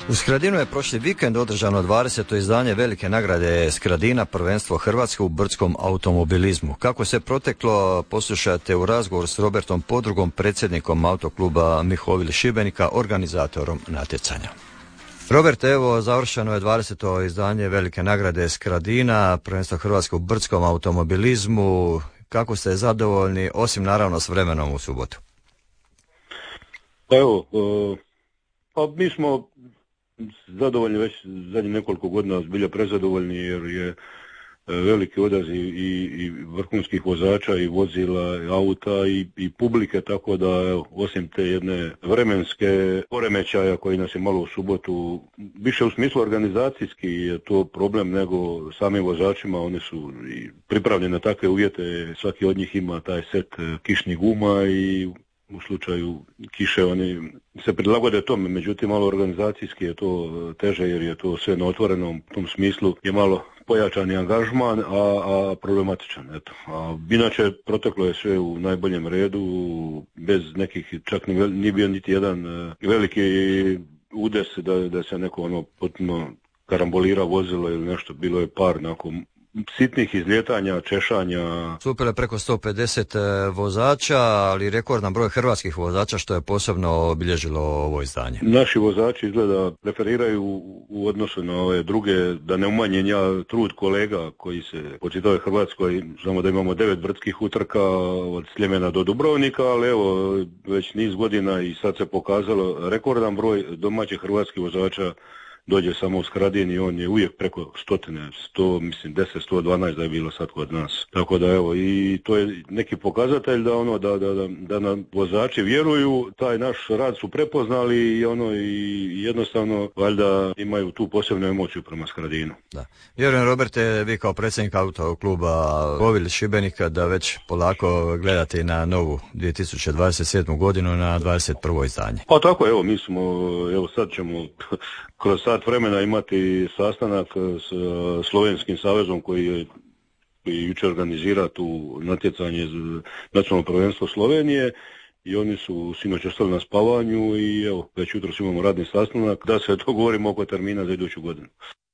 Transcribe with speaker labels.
Speaker 1: U Skradinu je prošli vikend održano 20. izdanje velike nagrade Skradina, prvenstvo Hrvatske u brdskom automobilizmu. Kako se proteklo, poslušajte u razgovor s Robertom Podrugom, predsjednikom autokluba Mihovil Šibenika, organizatorom natjecanja. Robert, evo završeno je 20. izdanje velike nagrade Skradina, prvenstvo Hrvatske u brdskom automobilizmu. Kako ste zadovoljni, osim naravno s vremenom u subotu?
Speaker 2: Evo, pa mi smo zadovoljni već zadnjih nekoliko godina, zbilja prezadovoljni jer je veliki odaziv i vrhunskih vozača i vozila, i auta i publike, tako da evo, osim te jedne vremenske poremećaja koji nas je malo u subotu, više u smislu organizacijski je to problem nego samim vozačima, oni su i pripravljeni na takve uvjete, svaki od njih ima taj set kišnih guma i u slučaju kiše oni se prilagode tome, međutim malo organizacijski je to teže jer je to sve na otvorenom, u tom smislu je malo pojačani angažman, a problematičan. Eto. A inače proteklo je sve u najboljem redu, bez nekih, čak nije bio niti jedan veliki udes da se neko potpuno karambolira vozilo ili nešto, bilo je par sitnih izljetanja, češanja.
Speaker 1: Super je preko 150 vozača, ali rekordan broj hrvatskih vozača, što je posebno obilježilo ovo izdanje.
Speaker 2: Naši vozači izgleda preferiraju u odnosu na ove druge, da ne umanjen ja trud kolega koji se po čitavoj Hrvatskoj, znamo da imamo 9 brdskih utrka od Sljemena do Dubrovnika, ali evo već niz godina i sad se pokazalo rekordan broj domaćih hrvatskih vozača dođe samo u Skradin i on je uvijek preko 100, mislim 10, 112 da je bilo sad kod nas. Tako da evo, i to je neki pokazatelj da nam vozači vjeruju, taj naš rad su prepoznali i jednostavno valjda imaju tu posebnu emociju prema Skradinu.
Speaker 1: Da. Vjerujem, Roberte, vi kao predsjednik autokluba Mihovil Šibenika da već polako gledate i na novu 2027. godinu, na 21. izdanje.
Speaker 2: Pa tako, evo, mi smo, evo sad ćemo kroz sat vremena imati sastanak s Slovenskim savezom koji jučer organizira tu natjecanje za nacionalno prvenstvo Slovenije i oni su sinoć ostali na spavanju i evo, već jutros imamo radni sastanak da se dogovorimo oko termina za iduću godinu.